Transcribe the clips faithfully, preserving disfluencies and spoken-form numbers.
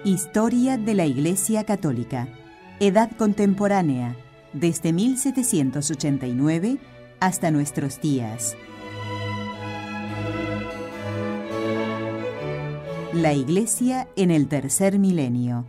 Historia de la Iglesia Católica. Edad contemporánea, desde mil setecientos ochenta y nueve hasta nuestros días. La Iglesia en el tercer milenio.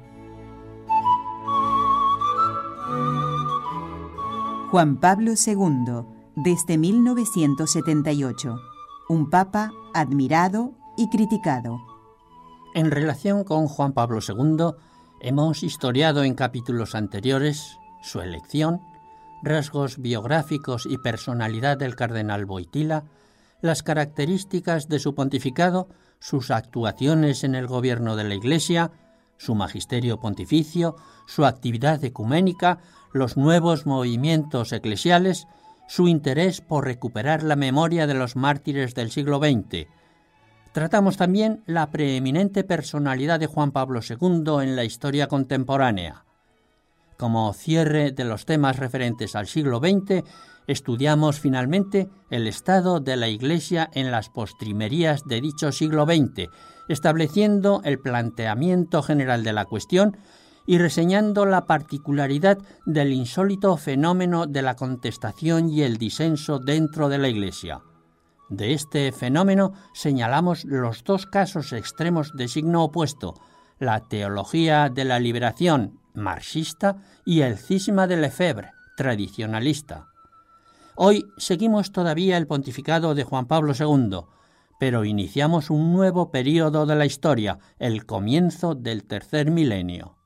Juan Pablo segundo, desde mil novecientos setenta y ocho. Un papa admirado y criticado. En relación con Juan Pablo segundo, hemos historiado en capítulos anteriores su elección, rasgos biográficos y personalidad del cardenal Wojtyła, las características de su pontificado, sus actuaciones en el gobierno de la Iglesia, su magisterio pontificio, su actividad ecuménica, los nuevos movimientos eclesiales, su interés por recuperar la memoria de los mártires del siglo veinte. Tratamos también la preeminente personalidad de Juan Pablo segundo en la historia contemporánea. Como cierre de los temas referentes al siglo veinte, estudiamos finalmente el estado de la Iglesia en las postrimerías de dicho siglo veinte, estableciendo el planteamiento general de la cuestión y reseñando la particularidad del insólito fenómeno de la contestación y el disenso dentro de la Iglesia. De este fenómeno señalamos los dos casos extremos de signo opuesto, la teología de la liberación, marxista, y el cisma de Lefebvre, tradicionalista. Hoy seguimos todavía el pontificado de Juan Pablo segundo, pero iniciamos un nuevo período de la historia, el comienzo del tercer milenio.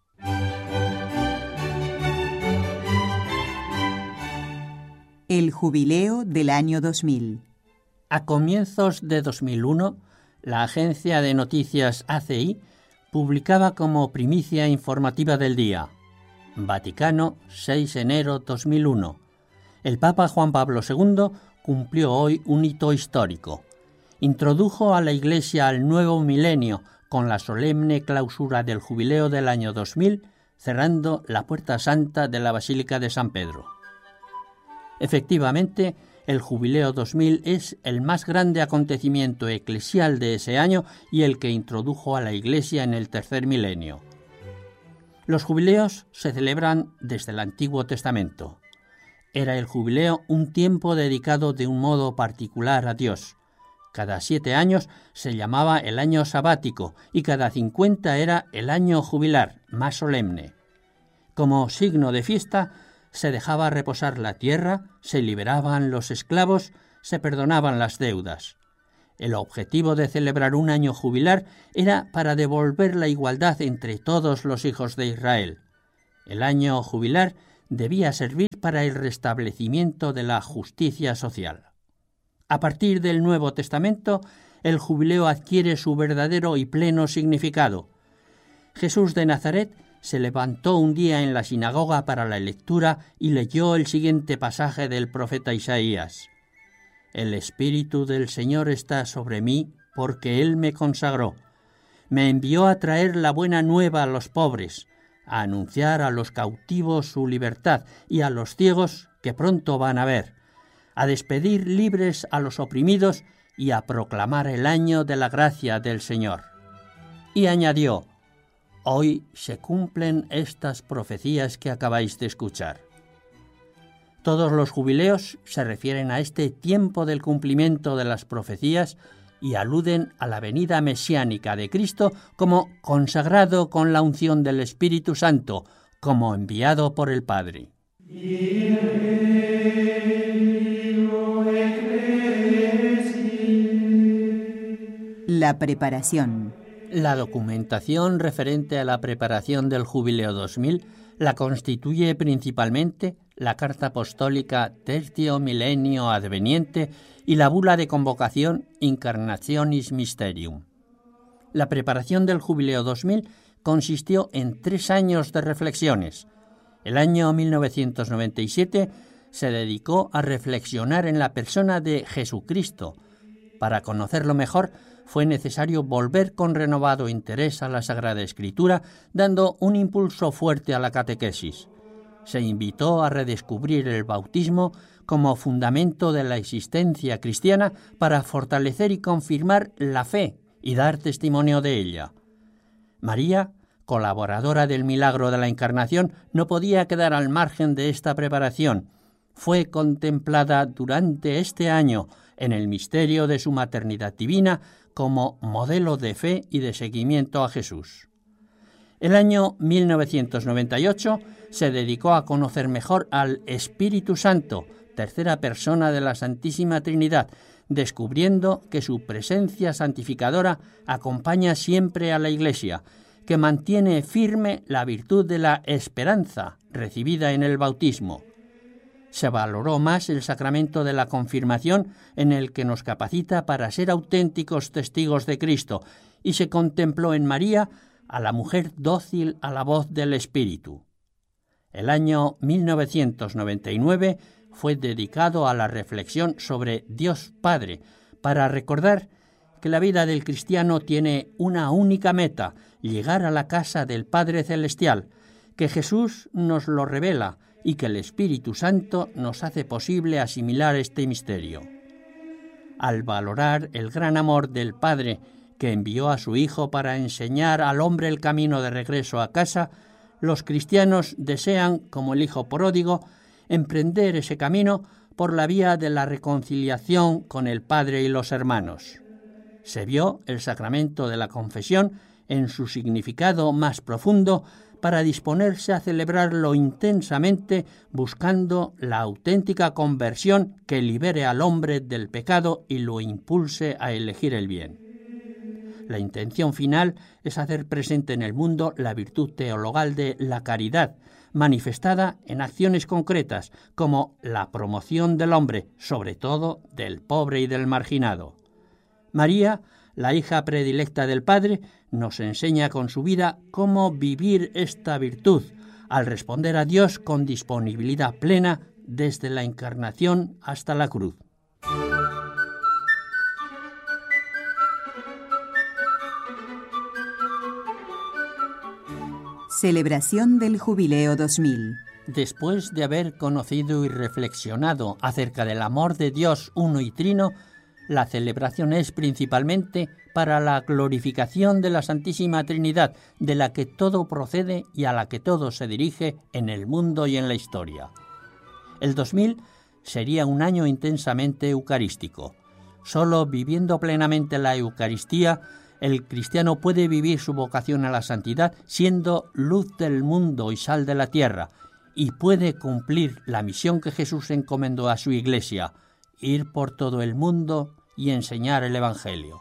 El jubileo del año dos mil. A comienzos de dos mil uno, la agencia de noticias A C I publicaba como primicia informativa del día: Vaticano, seis de enero de dos mil uno. El Papa Juan Pablo segundo cumplió hoy un hito histórico. Introdujo a la Iglesia al nuevo milenio con la solemne clausura del jubileo del año dos mil, cerrando la puerta santa de la Basílica de San Pedro. Efectivamente, el Jubileo dos mil es el más grande acontecimiento eclesial de ese año y el que introdujo a la Iglesia en el tercer milenio. Los jubileos se celebran desde el Antiguo Testamento. Era el jubileo un tiempo dedicado de un modo particular a Dios. Cada siete años se llamaba el año sabático y cada cincuenta era el año jubilar, más solemne. Como signo de fiesta, se dejaba reposar la tierra, se liberaban los esclavos, se perdonaban las deudas. El objetivo de celebrar un año jubilar era para devolver la igualdad entre todos los hijos de Israel. El año jubilar debía servir para el restablecimiento de la justicia social. A partir del Nuevo Testamento, el jubileo adquiere su verdadero y pleno significado. Jesús de Nazaret se levantó un día en la sinagoga para la lectura y leyó el siguiente pasaje del profeta Isaías: El Espíritu del Señor está sobre mí, porque Él me consagró. Me envió a traer la buena nueva a los pobres, a anunciar a los cautivos su libertad y a los ciegos que pronto van a ver, a despedir libres a los oprimidos y a proclamar el año de la gracia del Señor. Y añadió: Hoy se cumplen estas profecías que acabáis de escuchar. Todos los jubileos se refieren a este tiempo del cumplimiento de las profecías y aluden a la venida mesiánica de Cristo como consagrado con la unción del Espíritu Santo, como enviado por el Padre. La preparación. La documentación referente a la preparación del Jubileo dos mil la constituye principalmente la Carta Apostólica Tertio Millennio Adveniente y la bula de convocación Incarnationis Mysterium. La preparación del Jubileo dos mil consistió en tres años de reflexiones. El año mil novecientos noventa y siete se dedicó a reflexionar en la persona de Jesucristo. Para conocerlo mejor, fue necesario volver con renovado interés a la Sagrada Escritura, dando un impulso fuerte a la catequesis. Se invitó a redescubrir el bautismo como fundamento de la existencia cristiana para fortalecer y confirmar la fe y dar testimonio de ella. María colaboradora del milagro de la Encarnación, no podía quedar al margen de esta preparación. Fue contemplada durante este año en el misterio de su maternidad divina como modelo de fe y de seguimiento a Jesús. El año mil novecientos noventa y ocho se dedicó a conocer mejor al Espíritu Santo, tercera persona de la Santísima Trinidad, descubriendo que su presencia santificadora acompaña siempre a la Iglesia, que mantiene firme la virtud de la esperanza recibida en el bautismo. Se valoró más el sacramento de la confirmación, en el que nos capacita para ser auténticos testigos de Cristo, y se contempló en María a la mujer dócil a la voz del Espíritu. El año mil novecientos noventa y nueve fue dedicado a la reflexión sobre Dios Padre, para recordar que la vida del cristiano tiene una única meta: llegar a la casa del Padre Celestial, que Jesús nos lo revela y que el Espíritu Santo nos hace posible asimilar este misterio. Al valorar el gran amor del Padre, que envió a su Hijo para enseñar al hombre el camino de regreso a casa, los cristianos desean, como el Hijo pródigo, emprender ese camino por la vía de la reconciliación con el Padre y los hermanos. Se vio el sacramento de la confesión en su significado más profundo para disponerse a celebrarlo intensamente, buscando la auténtica conversión que libere al hombre del pecado y lo impulse a elegir el bien. La intención final es hacer presente en el mundo la virtud teologal de la caridad, manifestada en acciones concretas, como la promoción del hombre, sobre todo del pobre y del marginado. María, la hija predilecta del Padre, nos enseña con su vida cómo vivir esta virtud, al responder a Dios con disponibilidad plena desde la encarnación hasta la cruz. Celebración del Jubileo dos mil. Después de haber conocido y reflexionado acerca del amor de Dios uno y trino, la celebración es principalmente para la glorificación de la Santísima Trinidad, de la que todo procede y a la que todo se dirige en el mundo y en la historia. El dos mil sería un año intensamente eucarístico. Solo viviendo plenamente la Eucaristía, el cristiano puede vivir su vocación a la santidad siendo luz del mundo y sal de la tierra, y puede cumplir la misión que Jesús encomendó a su Iglesia: ir por todo el mundo y enseñar el Evangelio.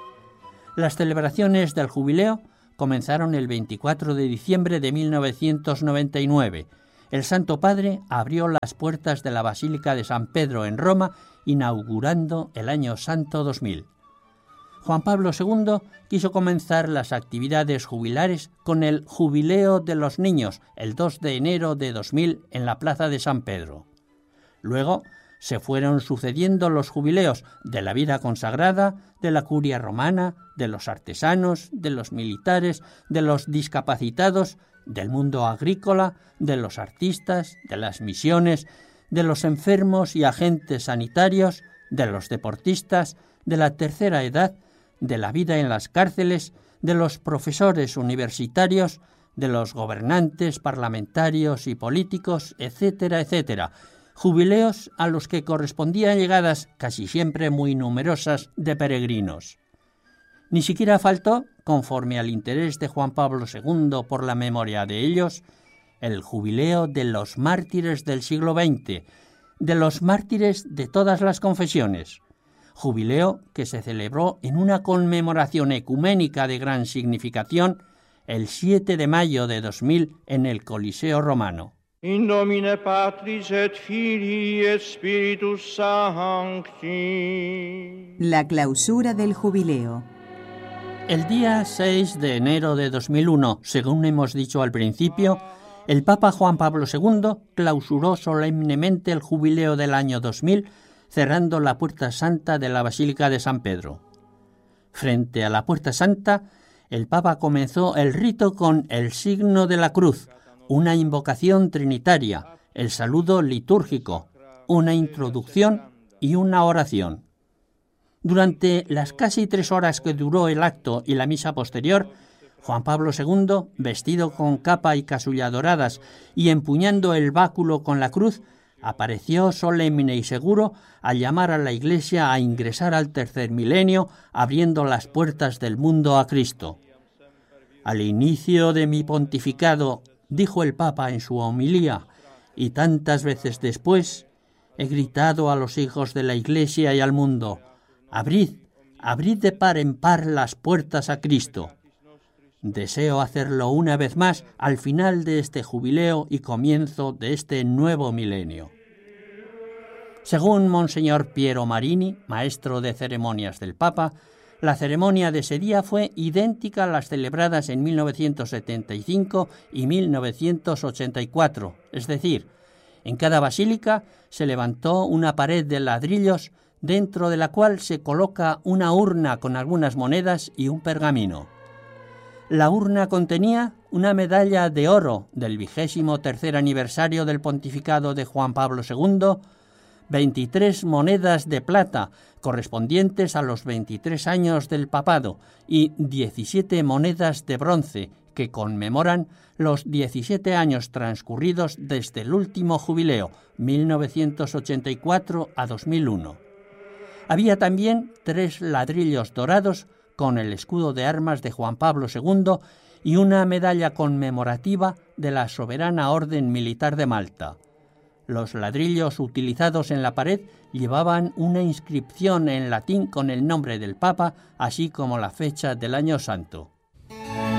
Las celebraciones del jubileo comenzaron el veinticuatro de diciembre de mil novecientos noventa y nueve. El Santo Padre abrió las puertas de la Basílica de San Pedro en Roma, inaugurando el Año Santo dos mil. Juan Pablo segundo quiso comenzar las actividades jubilares con el Jubileo de los Niños, el dos de enero de dos mil en la Plaza de San Pedro. Luego se fueron sucediendo los jubileos de la vida consagrada, de la curia romana, de los artesanos, de los militares, de los discapacitados, del mundo agrícola, de los artistas, de las misiones, de los enfermos y agentes sanitarios, de los deportistas, de la tercera edad, de la vida en las cárceles, de los profesores universitarios, de los gobernantes, parlamentarios y políticos, etcétera, etcétera. Jubileos a los que correspondían llegadas casi siempre muy numerosas de peregrinos. Ni siquiera faltó, conforme al interés de Juan Pablo segundo por la memoria de ellos, el jubileo de los mártires del siglo veinte, de los mártires de todas las confesiones. Jubileo que se celebró en una conmemoración ecuménica de gran significación el siete de mayo de dos mil en el Coliseo romano. In nomine Patris et Filii et Spiritus Sancti. La clausura del jubileo. El día seis de enero de dos mil uno, según hemos dicho al principio, el Papa Juan Pablo segundo clausuró solemnemente el jubileo del año dos mil, cerrando la Puerta Santa de la Basílica de San Pedro. Frente a la Puerta Santa, el Papa comenzó el rito con el signo de la cruz, una invocación trinitaria, el saludo litúrgico, una introducción y una oración. Durante las casi tres horas que duró el acto y la misa posterior, Juan Pablo segundo, vestido con capa y casulla doradas y empuñando el báculo con la cruz, apareció solemne y seguro al llamar a la Iglesia a ingresar al tercer milenio, abriendo las puertas del mundo a Cristo. Al inicio de mi pontificado, dijo el Papa en su homilía, y tantas veces después, he gritado a los hijos de la Iglesia y al mundo, abrid, abrid de par en par las puertas a Cristo. Deseo hacerlo una vez más al final de este jubileo y comienzo de este nuevo milenio. Según Monseñor Piero Marini, maestro de ceremonias del Papa, la ceremonia de ese día fue idéntica a las celebradas en mil novecientos setenta y cinco y mil novecientos ochenta y cuatro, es decir, en cada basílica se levantó una pared de ladrillos dentro de la cual se coloca una urna con algunas monedas y un pergamino. La urna contenía una medalla de oro del vigésimo tercer aniversario del pontificado de Juan Pablo segundo, veintitrés monedas de plata correspondientes a los veintitrés años del papado y diecisiete monedas de bronce que conmemoran los diecisiete años transcurridos desde el último jubileo, mil novecientos ochenta y cuatro a dos mil uno. Había también tres ladrillos dorados con el escudo de armas de Juan Pablo segundo y una medalla conmemorativa de la Soberana Orden Militar de Malta. Los ladrillos utilizados en la pared llevaban una inscripción en latín con el nombre del Papa, así como la fecha del año santo.